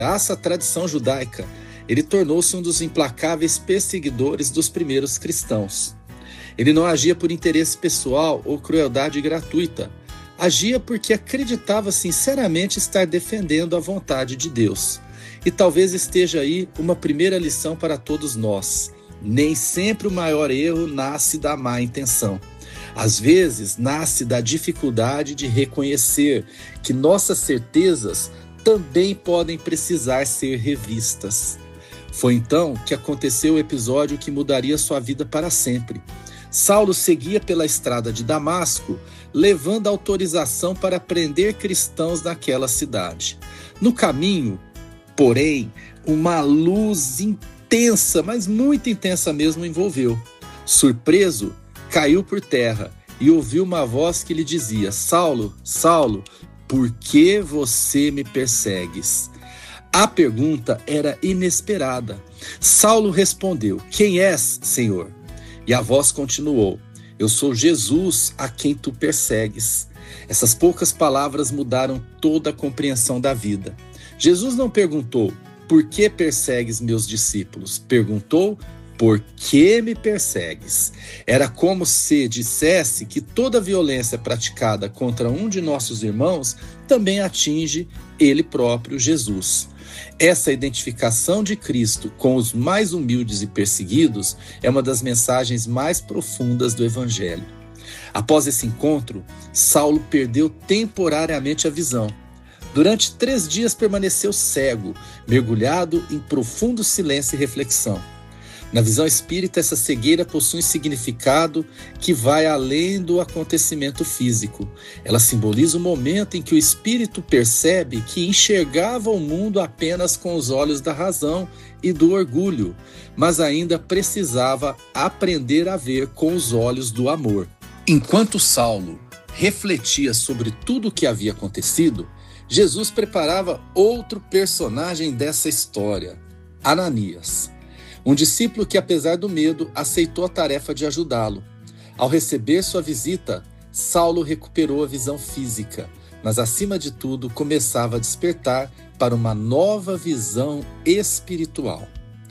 Graças à tradição judaica, ele tornou-se um dos implacáveis perseguidores dos primeiros cristãos. Ele não agia por interesse pessoal ou crueldade gratuita. Agia porque acreditava sinceramente estar defendendo a vontade de Deus. E talvez esteja aí uma primeira lição para todos nós. Nem sempre o maior erro nasce da má intenção. Às vezes, nasce da dificuldade de reconhecer que nossas certezas também podem precisar ser revistas. Foi então que aconteceu o episódio que mudaria sua vida para sempre. Saulo seguia pela estrada de Damasco, levando autorização para prender cristãos naquela cidade. No caminho, porém, uma luz intensa, mas muito intensa mesmo, envolveu. Surpreso, caiu por terra e ouviu uma voz que lhe dizia: Saulo, Saulo, por que você me persegues? A pergunta era inesperada. Saulo respondeu: Quem és, Senhor? E a voz continuou: Eu sou Jesus a quem tu persegues. Essas poucas palavras mudaram toda a compreensão da vida. Jesus não perguntou: Por que persegues meus discípulos? Perguntou: Por que me persegues? Era como se dissesse que toda violência praticada contra um de nossos irmãos também atinge ele próprio, Jesus. Essa identificação de Cristo com os mais humildes e perseguidos é uma das mensagens mais profundas do Evangelho. Após esse encontro, Saulo perdeu temporariamente a visão. Durante 3 dias permaneceu cego, mergulhado em profundo silêncio e reflexão. Na visão espírita, essa cegueira possui um significado que vai além do acontecimento físico. Ela simboliza o momento em que o espírito percebe que enxergava o mundo apenas com os olhos da razão e do orgulho, mas ainda precisava aprender a ver com os olhos do amor. Enquanto Saulo refletia sobre tudo o que havia acontecido, Jesus preparava outro personagem dessa história, Ananias. Um discípulo que, apesar do medo, aceitou a tarefa de ajudá-lo. Ao receber sua visita, Saulo recuperou a visão física, mas, acima de tudo, começava a despertar para uma nova visão espiritual.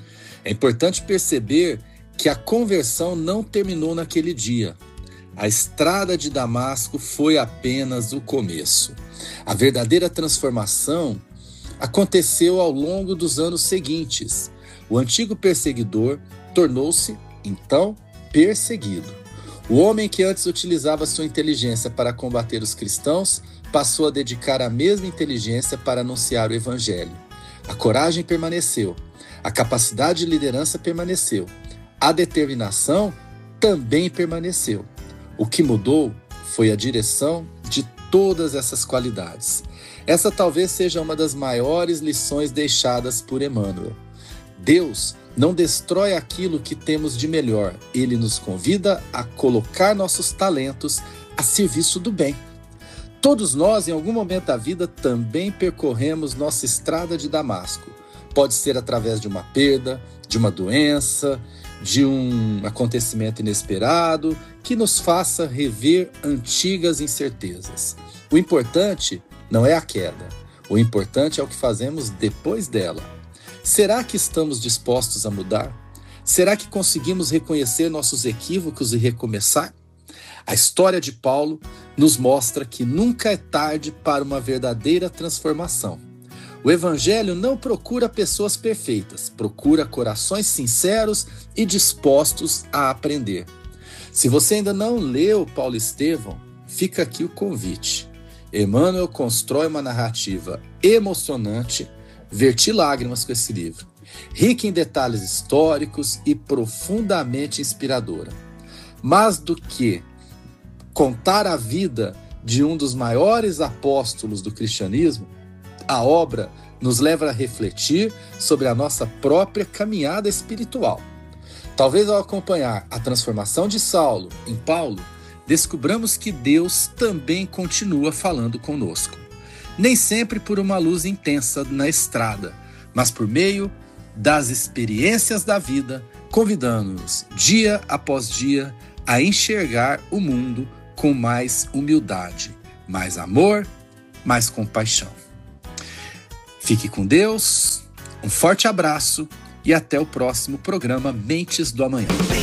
É importante perceber que a conversão não terminou naquele dia. A estrada de Damasco foi apenas o começo. A verdadeira transformação aconteceu ao longo dos anos seguintes. O antigo perseguidor tornou-se, então, perseguido. O homem que antes utilizava sua inteligência para combater os cristãos passou a dedicar a mesma inteligência para anunciar o Evangelho. A coragem permaneceu, a capacidade de liderança permaneceu, a determinação também permaneceu. O que mudou foi a direção de todas essas qualidades. Essa talvez seja uma das maiores lições deixadas por Emmanuel. Deus não destrói aquilo que temos de melhor. Ele nos convida a colocar nossos talentos a serviço do bem. Todos nós, em algum momento da vida, também percorremos nossa estrada de Damasco. Pode ser através de uma perda, de uma doença, de um acontecimento inesperado que nos faça rever antigas incertezas. O importante não é a queda. O importante é o que fazemos depois dela. Será que estamos dispostos a mudar? Será que conseguimos reconhecer nossos equívocos e recomeçar? A história de Paulo nos mostra que nunca é tarde para uma verdadeira transformação. O Evangelho não procura pessoas perfeitas, procura corações sinceros e dispostos a aprender. Se você ainda não leu Paulo Estevão, fica aqui o convite. Emmanuel constrói uma narrativa emocionante. Verti lágrimas com esse livro, rica em detalhes históricos e profundamente inspiradora. Mais do que contar a vida de um dos maiores apóstolos do cristianismo, a obra nos leva a refletir sobre a nossa própria caminhada espiritual. Talvez ao acompanhar a transformação de Saulo em Paulo, descubramos que Deus também continua falando conosco. Nem sempre por uma luz intensa na estrada, mas por meio das experiências da vida, convidando-nos dia após dia a enxergar o mundo com mais humildade, mais amor, mais compaixão. Fique com Deus, um forte abraço e até o próximo programa Mentes do Amanhã.